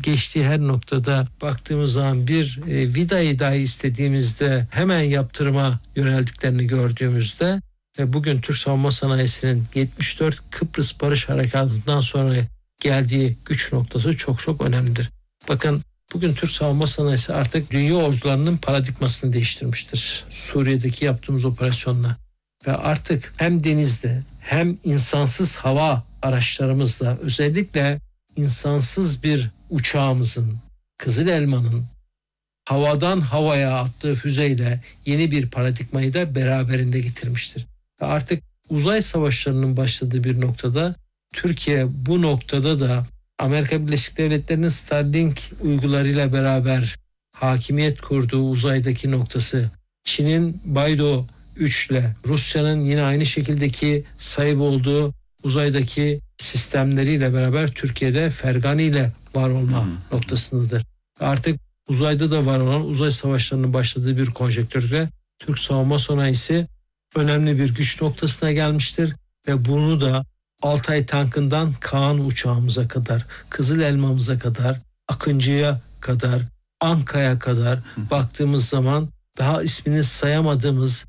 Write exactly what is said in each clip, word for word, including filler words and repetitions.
geçtiği her noktada baktığımız zaman bir e, vidayı dahi istediğimizde hemen yaptırıma yöneldiklerini gördüğümüzde ve bugün Türk savunma sanayisinin yetmiş dört Kıbrıs Barış Harekatı'ndan sonra geldiği güç noktası çok çok önemlidir. Bakın bugün Türk savunma sanayisi artık dünya ordularının paradigmasını değiştirmiştir. Suriye'deki yaptığımız operasyonla ve artık hem denizde hem insansız hava araçlarımızla, özellikle insansız bir uçağımızın, Kızıl Elma'nın havadan havaya attığı füzeyle yeni bir paradigmayı da beraberinde getirmiştir. Ve artık uzay savaşlarının başladığı bir noktada Türkiye bu noktada da Amerika Birleşik Devletleri'nin Starlink uygularıyla beraber hakimiyet kurduğu uzaydaki noktası, Çin'in Baydo üç ile, Rusya'nın yine aynı şekildeki sahip olduğu uzaydaki sistemleriyle beraber Türkiye'de Fergani ile var olma hmm. noktasındadır. Artık uzayda da var olan uzay savaşlarının başladığı bir konjektürde Türk savunma sanayisi önemli bir güç noktasına gelmiştir ve bunu da Altay tankından Kaan uçağımıza kadar, Kızıl Elma'mıza kadar, Akıncı'ya kadar, Anka'ya kadar hmm. baktığımız zaman daha ismini sayamadığımız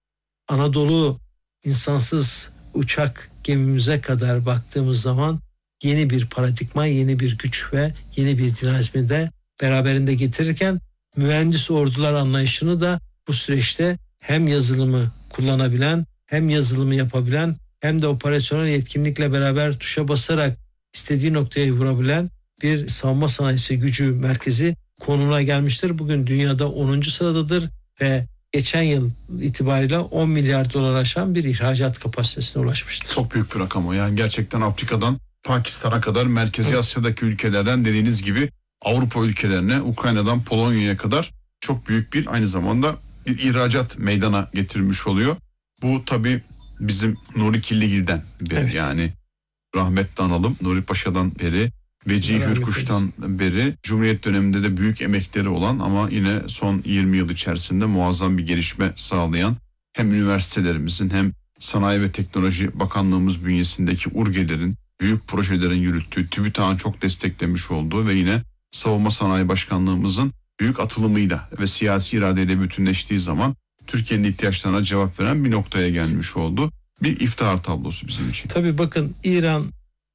Anadolu insansız uçak gemimize kadar baktığımız zaman yeni bir paradigma, yeni bir güç ve yeni bir dinamizmi de beraberinde getirirken mühendis ordular anlayışını da bu süreçte hem yazılımı kullanabilen, hem yazılımı yapabilen, hem de operasyonel yetkinlikle beraber tuşa basarak istediği noktaya vurabilen bir savunma sanayisi gücü merkezi konumuna gelmiştir. Bugün dünyada onuncu sıradadır ve geçen yıl itibariyle on milyar dolar aşan bir ihracat kapasitesine ulaşmıştır. Çok büyük bir rakam o. Yani gerçekten Afrika'dan Pakistan'a kadar, Merkezi evet. Asya'daki ülkelerden dediğiniz gibi Avrupa ülkelerine, Ukrayna'dan Polonya'ya kadar çok büyük bir aynı zamanda bir ihracat meydana getirmiş oluyor. Bu tabii bizim Nuri Killigil'den beri evet. yani rahmetli analım Nuri Paşa'dan beri, Vecihi Hürkuş'tan beri Cumhuriyet döneminde de büyük emekleri olan ama yine son yirmi yıl içerisinde muazzam bir gelişme sağlayan hem üniversitelerimizin hem Sanayi ve Teknoloji Bakanlığımız bünyesindeki URGE'lerin büyük projelerin yürüttüğü, TÜBİTAK'ın çok desteklemiş olduğu ve yine Savunma Sanayi Başkanlığımızın büyük atılımıyla ve siyasi iradeyle bütünleştiği zaman Türkiye'nin ihtiyaçlarına cevap veren bir noktaya gelmiş oldu. Bir iftihar tablosu bizim için. Tabii bakın İran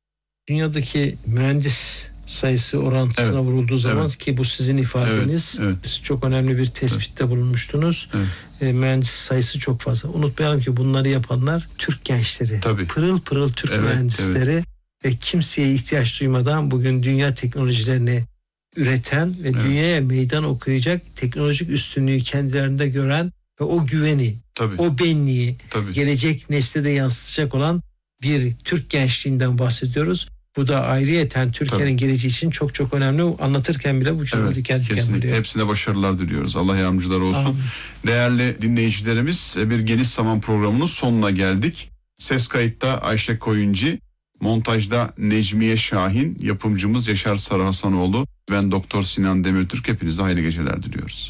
dünyadaki mühendis sayısı orantısına evet. vurulduğu zaman evet. ki bu sizin ifadeniz, evet. Evet. siz çok önemli bir tespitte evet. bulunmuştunuz. Evet. E, mühendis sayısı çok fazla. Unutmayalım ki bunları yapanlar Türk gençleri. Tabii. Pırıl pırıl Türk evet, mühendisleri evet. ve kimseye ihtiyaç duymadan bugün dünya teknolojilerini üreten ve evet. dünyaya meydan okuyacak teknolojik üstünlüğü kendilerinde gören ve o güveni, Tabii. o benliği Tabii. gelecek nesle de yansıtacak olan bir Türk gençliğinden bahsediyoruz. Bu da ayrıyeten Türkiye'nin geleceği için çok çok önemli. Anlatırken bile bu cümle evet, diken diken oluyor. Hepsine başarılar diliyoruz. Allah yardımcılar olsun. Amin. Değerli dinleyicilerimiz, bir Geniş Zaman programının sonuna geldik. Ses kayıtta Ayşe Koyuncu, montajda Necmiye Şahin, yapımcımız Yaşar Sarıhasanoğlu, ben Doktor Sinan Demirtürk. Hepinize hayırlı geceler diliyoruz.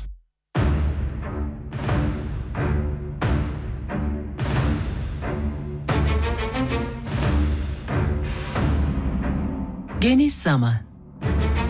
Geniş Zaman.